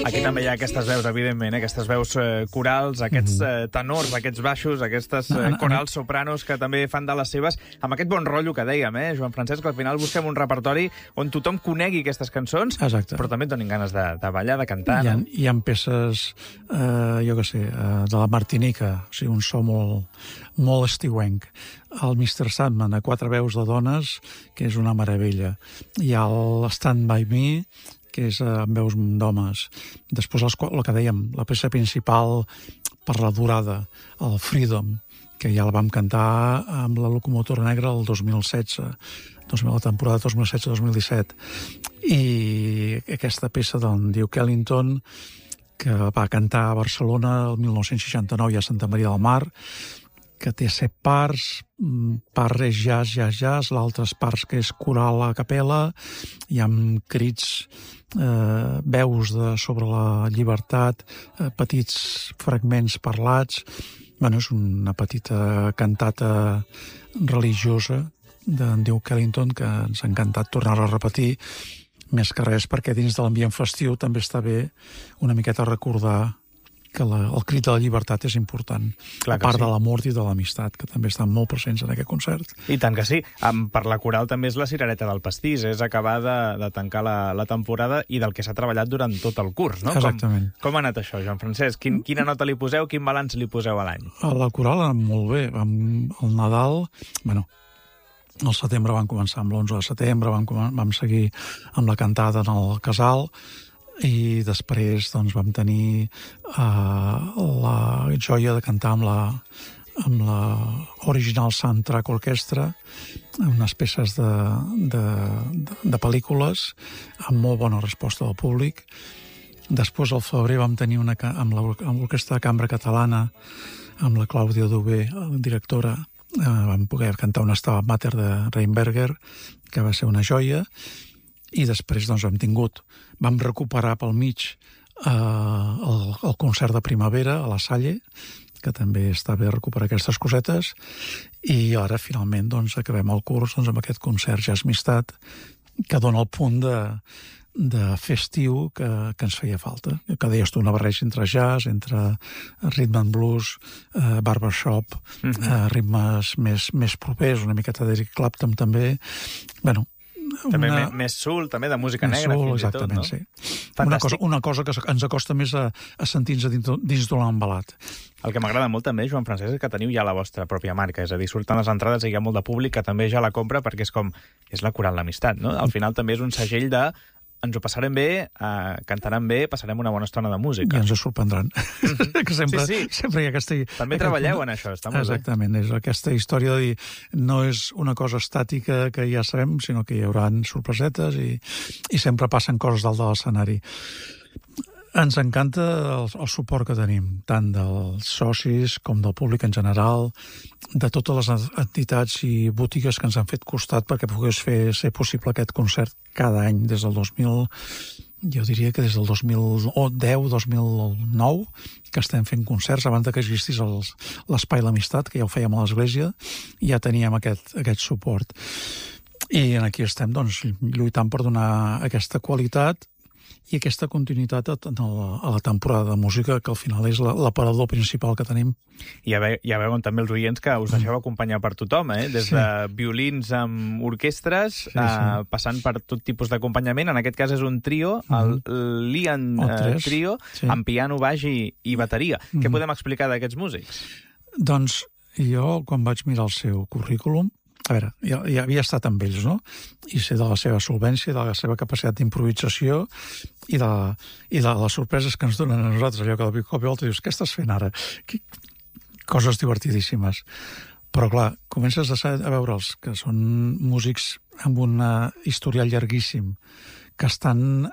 Aquí també hi ha aquestes veus, evidentment, aquestes veus corals, aquests tenors, aquests baixos, aquestes corals sopranos que també fan de les seves, amb aquest bon rotllo que dèiem, Joan Francesc, que al final busquem un repertori on tothom conegui aquestes cançons, exacte, però també et donin ganes de ballar, de cantar. Hi ha peces, jo què sé, de la Martinica, o sigui, un so molt estiuenc. El Mr. Sandman, a 4 veus de dones, que és una meravella. Hi ha el Stand By Me, que és amb veus d'homes. Després, el que dèiem, la peça principal per la durada, el Freedom, que ja la vam cantar amb la Locomotora Negra el 2016, la temporada 2016-2017. I aquesta peça d'en Duke Ellington, que va cantar a Barcelona el 1969 i a Santa Maria del Mar, que té 7 parts, part és jazz, l'altres parts que és coral a capella, hi ha crits, veus sobre la llibertat, petits fragments parlats. Bueno, és una petita cantata religiosa d'en Duke Ellington que ens ha encantat tornar a repetir, més que res perquè dins de l'ambient festiu també està bé una miqueta recordar que el crit de la llibertat és important, a part de l'amor i de l'amistat, que també estan molt presents en aquest concert. I tant que sí. Per la coral també és la cirereta del pastís, és acabar de tancar la temporada i del que s'ha treballat durant tot el curs, no? Exactament. Com ha anat això, Joan Francesc? Quina nota li poseu, quin balanç li poseu a l'any? A la coral ha anat molt bé. El Nadal, al setembre vam començar amb l'11 de setembre, vam seguir amb la cantada en el casal, i després vam tenir la joia de cantar amb la Original Soundtrack Orchestra, unes peces de pel·lícules amb molt bona resposta del públic. Després, al febrer, vam tenir amb l'Orquestra de Cambra Catalana, amb la Clàudia Duvé, directora, vam poder cantar una Stabat Mater de Reinberger, que va ser una joia. I després vam recuperar pel mig el concert de primavera a la Salle, que també està bé recuperar aquestes cosetes, i ara finalment acabem el curs amb aquest concert Jazz Amistat, que dona el punt de festiu que ens feia falta. Que deies tu, una barreja entre jazz, entre rhythm and blues, barbershop, ritmes més propers, una miqueta d'Eric Clapton també. També més soul, també de música negra, fins i tot, no? Sí. Una cosa que ens acosta més a sentir-nos dins d'un embalat. El que m'agrada molt també, Joan Francesc, és que teniu ja la vostra pròpia marca, és a dir, surten les entrades i hi ha molt de públic que també ja la compra perquè és la coral l'amistat, no? Al final també és un segell de ens ho passarem bé, cantaran bé, passarem una bona estona de música. I ens sorprendran. Que sempre hi ha aquesta... També treballeu en això, està molt bé. Exactament, és aquesta història de dir, no és una cosa estàtica que ja sabem, sinó que hi haurà sorpresetes i sempre passen coses dalt de l'escenari. Ens encanta el suport que tenim, tant dels socis com del públic en general, de totes les entitats i botigues que ens han fet costat perquè pogués ser possible aquest concert cada any des del 2000, jo diria que des del 2010-2009, que estem fent concerts abans que existís l'Espai l'Amistat, que ja ho fèiem a l'església, i ja teníem aquest suport. I aquí estem lluitant per donar aquesta qualitat i aquesta continuïtat a la temporada de música, que al final és l'aparador principal que tenim. I ja veuen també els oients que us deixeu acompanyar per tothom, des de violins amb orquestres, passant per tot tipus d'acompanyament. En aquest cas és un trio, el Lian Trio, amb piano, baix i bateria. Què podem explicar d'aquests músics? Doncs jo, quan vaig mirar el seu currículum, a veure, ja havia estat amb ells, no? I sé de la seva solvència, de la seva capacitat d'improvisació i de les sorpreses que ens donen a nosaltres. Allò que de cop i volta dius, què estàs fent ara? Coses divertidíssimes. Però, clar, comences a veure'ls, que són músics amb un historial llarguíssim, que estan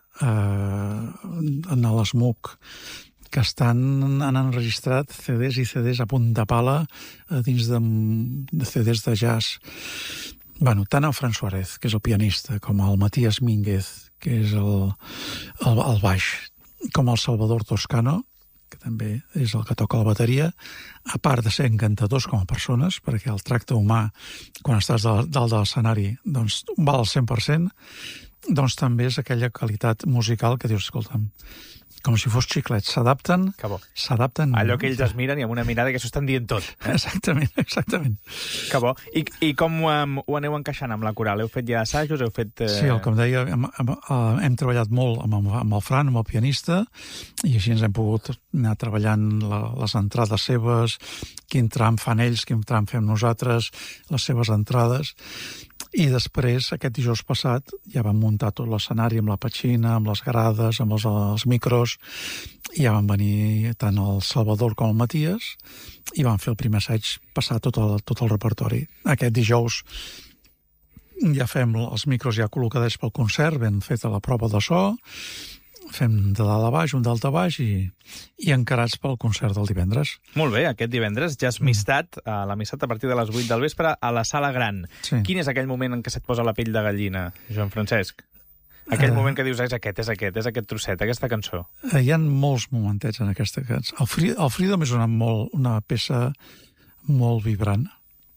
en l'SMUC, que han enregistrat CDs i CDs a punta pala dins de CDs de jazz. Tant el Fran Suárez, que és el pianista, com el Matías Mínguez, que és el baix, com el Salvador Toscano, que també és el que toca la bateria, a part de ser encantadors com a persones, perquè el tracte humà, quan estàs dalt de l'escenari, val al 100%, també és aquella qualitat musical que dius, escolta'm, com si fos xiclets, s'adapten. Que bo. S'adapten. Allò que ells es miren i amb una mirada que això estan dient tot. Exactament. Que bo. I com ho aneu encaixant amb la coral? Heu fet ja assajos? Heu fet... Sí, com deia, hem treballat molt amb el Fran, amb el pianista, i així ens hem pogut anar treballant les entrades seves, quin tram fan ells, quin tram fem nosaltres, les seves entrades. I després, aquest dijous passat, ja vam muntar tot l'escenari amb la petxina, amb les grades, amb els micros, i ja van venir tant el Salvador com el Matías, i van fer el primer assaig, passar tot el repertori. Aquest dijous ja fem els micros ja col·locadets pel concert, ben feta la prova de so, fem de dalt a baix, un dalt a baix i encarats pel concert del divendres. Molt bé, aquest divendres, Jazzmistat, l'amistat a partir de les 8 del vespre a la Sala Gran. Sí. Quin és aquell moment en què se't posa la pell de gallina, Joan Francesc? Aquell moment que dius, és aquest trosset, aquesta cançó. Hi ha molts momentets en aquesta cançó. El Freedom és una peça molt vibrant.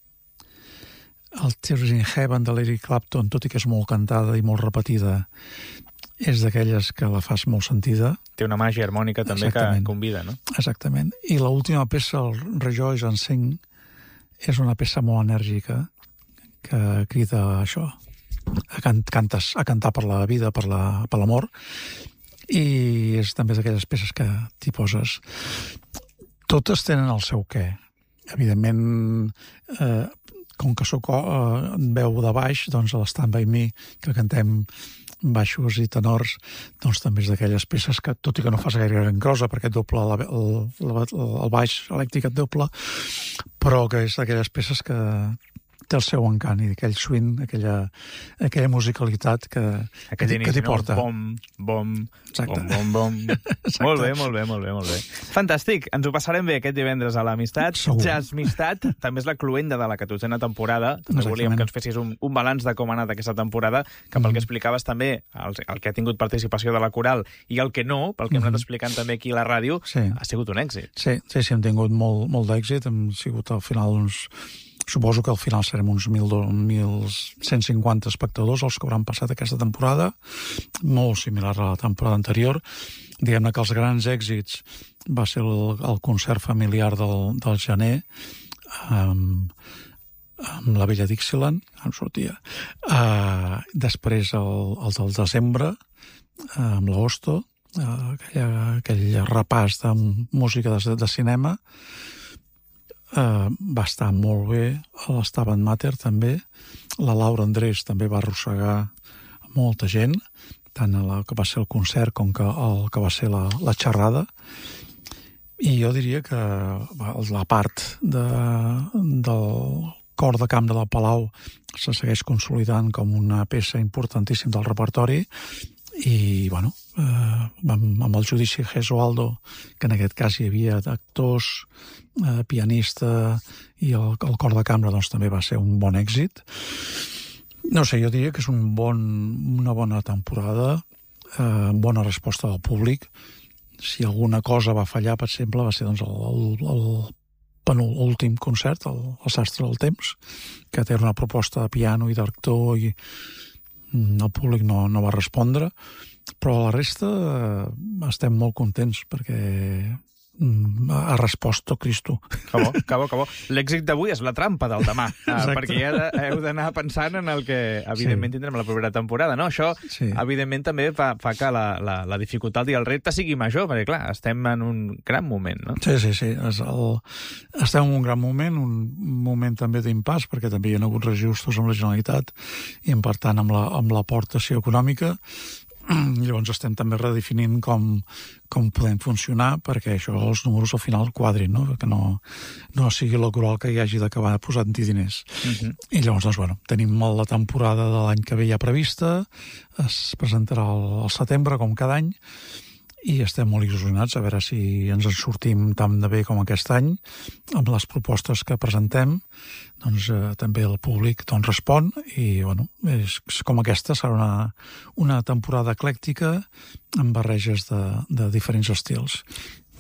El Tears in Heaven de l'Eric Clapton, tot i que és molt cantada i molt repetida, és d'aquelles que la fas molt sentida. Té una màgia harmònica també que convida, no? Exactament. I l'última peça, el Rejoice and Sing, és una peça molt enèrgica que crida això, a cantar per la vida, per l'amor, i és també d'aquelles peces que t'hi poses. Totes tenen el seu què. Evidentment, com que soc veu de baix, doncs a l'Stand By Me, que cantem baixos i tenors, doncs també és d'aquelles peces que, tot i que no fas gaire gran cosa, perquè et doble el baix elèctric et doble, però que és d'aquelles peces que té el seu encant i aquell swing, aquella musicalitat que t'hi porta. Bom. Molt bé. Fantàstic, ens ho passarem bé aquest divendres a l'Amistat. Jazzmistat, també és la cluenda de la 14a temporada. També volíem que ens fessis un balanç de com ha anat aquesta temporada, que pel que explicaves també, el que ha tingut participació de la coral i el que no, pel que hem anat explicant també aquí a la ràdio, ha sigut un èxit. Sí, hem tingut molt d'èxit, hem sigut al final suposo que al final serem uns 1.150 espectadors els que hauran passat aquesta temporada, molt similar a la temporada anterior. Diguem-ne que els grans èxits va ser el concert familiar del gener amb la Vella Dixieland, em sortia. Després el del desembre, amb l'Agosto, aquell repàs de música de cinema, va estar molt bé, l'Estaven Mater també, la Laura Andrés també va arrossegar molta gent, tant el que va ser el concert com el que va ser la xerrada, i jo diria que la part del cor de camp de la Palau se segueix consolidant com una peça importantíssima del repertori, i bueno, amb el Judici Gesualdo, que en aquest cas hi havia actors, pianista i el cor de cambra, doncs també va ser un bon èxit. No sé, jo diria que és una bona temporada, bona resposta del públic. Si alguna cosa va fallar, per exemple, va ser doncs el penúltim concert, el Sastre del Temps, que té una proposta de piano i d'actor, i el públic no va respondre, però la resta estem molt contents perquè ha respost tot Cristo. Que bo. L'èxit d'avui és la trampa del demà, perquè ja heu d'anar pensant en el que evidentment tindrem la propera temporada, no? Això evidentment també fa que la dificultat i el repte sigui major, perquè clar, estem en un gran moment, no? Sí. Estem en un gran moment, un moment també d'impàs, perquè també hi ha hagut reajustos amb la Generalitat i per tant amb l'aportació econòmica. Llavors estem també redefinint com podem funcionar perquè això, els números al final quadrin, no? Que no sigui la coral que hi hagi d'acabar posant-hi diners. I llavors, doncs, bueno, tenim la temporada de l'any que ve ja prevista, es presentarà al setembre, com cada any, i estem molt il·lusionats a veure si ens en sortim tan de bé com aquest any amb les propostes que presentem. Doncs també el públic respon i bueno, com aquesta serà una temporada eclèctica amb barreges de diferents estils.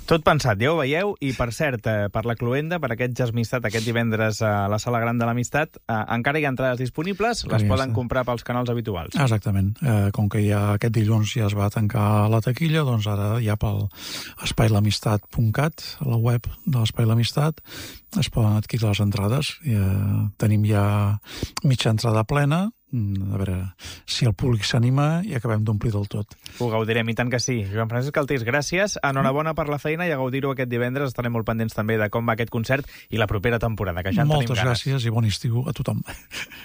Tot pensat, ja ho veieu, i per cert, per la cloenda, per aquest Jazz Amistat, aquest divendres a la Sala Gran de l'Amistat, encara hi ha entrades disponibles, les poden comprar pels canals habituals. Exactament. Com que ja aquest dilluns ja es va tancar la taquilla, doncs ara ja pel espailamistad.cat, la web de l'Espai l'Amistat, es poden adquirir les entrades. Tenim ja mitja entrada plena, a veure si el públic s'anima i acabem d'omplir del tot. Ho gaudirem, i tant que sí. Joan Francesc Caltés, gràcies, enhorabona per la feina i a gaudir-ho aquest divendres. Estarem molt pendents també de com va aquest concert i la propera temporada, que ja en tenim ganes. Moltes gràcies i bon estiu a tothom.